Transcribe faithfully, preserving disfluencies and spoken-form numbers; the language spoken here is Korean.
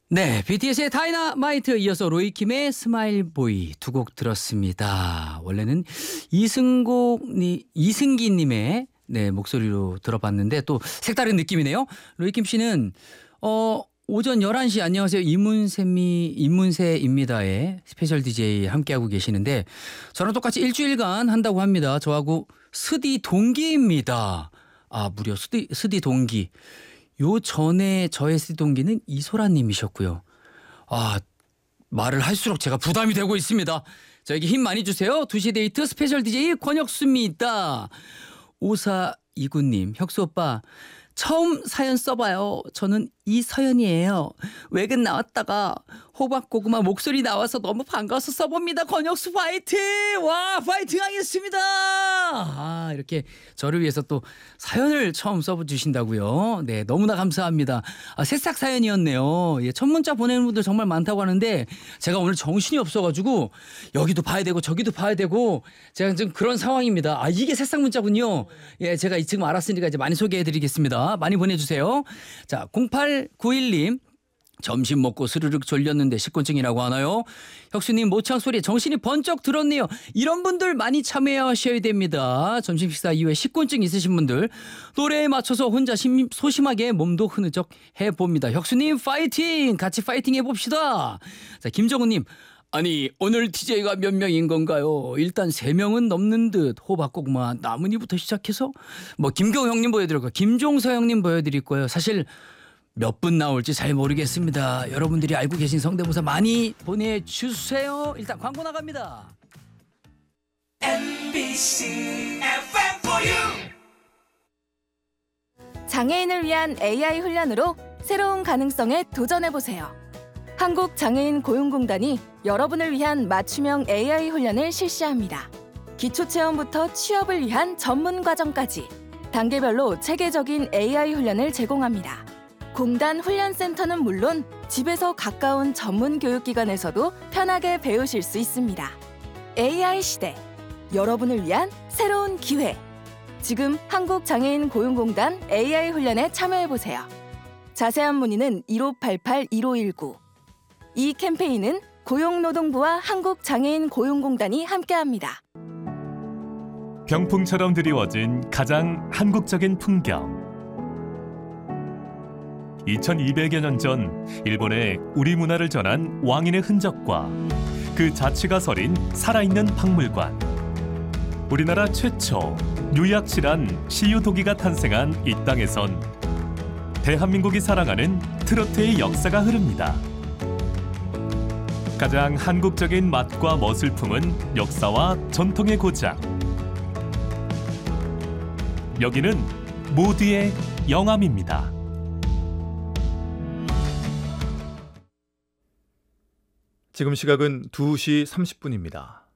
네, 비티에스의 다이너마이트 이어서 로이킴의 스마일보이 두 곡 들었습니다. 원래는 이승곡니 이승기님의 네 목소리로 들어봤는데 또 색다른 느낌이네요. 로이킴 씨는 어 오전 열한 시 안녕하세요 이문세미 이문세입니다의 스페셜 디제이 함께하고 계시는데 저랑 똑같이 일주일간 한다고 합니다. 저하고 스디 동기입니다. 아 무려 스디 스디 동기. 요 전에 저의 스디 동기는 이소라님이셨고요. 아 말을 할수록 제가 부담이 되고 있습니다. 저에게 힘 많이 주세요. 두 시 데이트 스페셜 디제이 권혁수입니다. 오사이구님 혁수 오빠 처음 사연 써봐요. 저는 이서연이에요. 외근 나왔다가 호박고구마 목소리 나와서 너무 반가워서 써봅니다. 권혁수 파이팅! 와 파이팅 하겠습니다. 아 이렇게 저를 위해서 또 사연을 처음 써주신다고요. 네 너무나 감사합니다. 아, 새싹 사연이었네요. 예, 첫 문자 보내는 분들 정말 많다고 하는데 제가 오늘 정신이 없어가지고 여기도 봐야 되고 저기도 봐야 되고 제가 지금 그런 상황입니다. 아 이게 새싹 문자군요. 예 제가 지금 알았으니까 이제 많이 소개해드리겠습니다. 많이 보내주세요. 자 공팔구일님 점심 먹고 스르륵 졸렸는데 식곤증이라고 하나요? 혁수님 모창 소리에 정신이 번쩍 들었네요. 이런 분들 많이 참여하셔야 됩니다. 점심 식사 이후에 식곤증 있으신 분들 노래에 맞춰서 혼자 심, 소심하게 몸도 흐느적 해봅니다. 혁수님 파이팅! 같이 파이팅 해봅시다. 자 김정우님 아니 오늘 디제이가 몇 명인 건가요? 일단 세 명은 넘는 듯 호박고구마 나문이부터 시작해서 뭐 김경 형님 보여드릴 거예요. 김종서 형님 보여드릴 거예요. 사실 몇 분 나올지 잘 모르겠습니다. 여러분들이 알고 계신 성대모사 많이 보내주세요. 일단 광고 나갑니다. 엠비씨 에프엠 for you. 장애인을 위한 에이아이 훈련으로 새로운 가능성에 도전해보세요. 한국장애인고용공단이 여러분을 위한 맞춤형 에이아이 훈련을 실시합니다. 기초체험부터 취업을 위한 전문과정까지 단계별로 체계적인 에이아이 훈련을 제공합니다. 공단 훈련센터는 물론 집에서 가까운 전문 교육기관에서도 편하게 배우실 수 있습니다. 에이아이 시대, 여러분을 위한 새로운 기회. 지금 한국장애인고용공단 에이아이 훈련에 참여해보세요. 자세한 문의는 일오팔팔 일오일구. 이 캠페인은 고용노동부와 한국장애인고용공단이 함께합니다. 병풍처럼 드리워진 가장 한국적인 풍경. 이천이백여 년 전 일본에 우리 문화를 전한 왕인의 흔적과 그 자취가 서린 살아있는 박물관. 우리나라 최초 유약실한 시유도기가 탄생한 이 땅에선 대한민국이 사랑하는 트로트의 역사가 흐릅니다. 가장 한국적인 맛과 멋을 품은 역사와 전통의 고장. 여기는 모두의 영암입니다. 지금 시각은 두 시 삼십 분입니다.